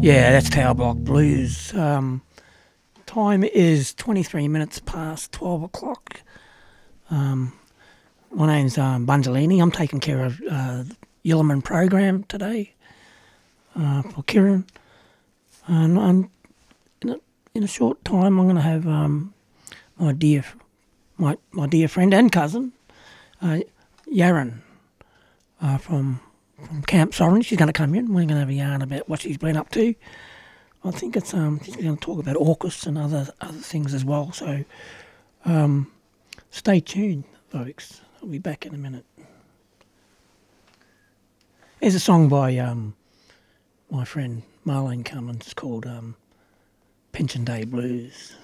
Yeah, that's Tower Block Blues. Time is 23 minutes past 12 o'clock. My name's Bungelini. I'm taking care of Yilliman program today for Kieran. And in a short time, I'm going to have my dear friend and cousin, Yaron, from Camp Sovereign. She's going to come in. We're going to have a yarn about what she's been up to. I think it's she's going to talk about AUKUS and other things as well. So stay tuned, folks. I'll be back in a minute. Here's a song by my friend Marlene Cummins called Pension Day Blues.